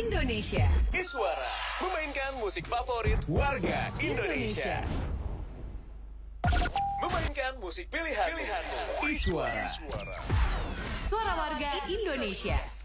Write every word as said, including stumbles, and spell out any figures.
Indonesia. Iswara memainkan musik favorit warga Indonesia. Memainkan musik pilihan pilihanmu. Iswara. Suara warga Indonesia.